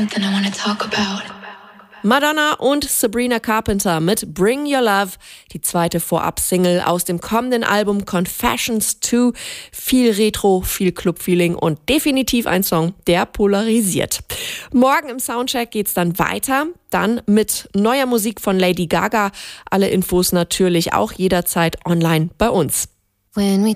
Something I wanna talk about. Madonna und Sabrina Carpenter mit Bring Your Love, die zweite Vorab-Single aus dem kommenden Album Confessions 2. Viel Retro, viel Club-Feeling und definitiv ein Song, der polarisiert. Morgen im Soundcheck geht's dann weiter, dann mit neuer Musik von Lady Gaga. Alle Infos natürlich auch jederzeit online bei uns.